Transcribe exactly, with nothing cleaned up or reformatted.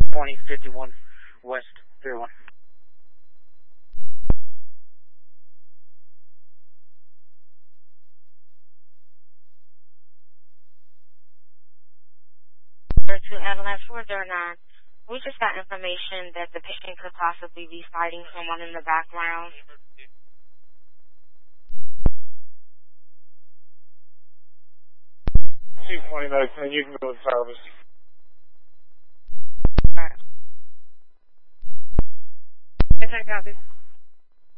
twenty fifty-one West three one. To Avalanche four zero nine. We just got information that the patient could possibly be fighting someone in the background. two twenty medicine, you can go with service. Alright. Yes, I copy.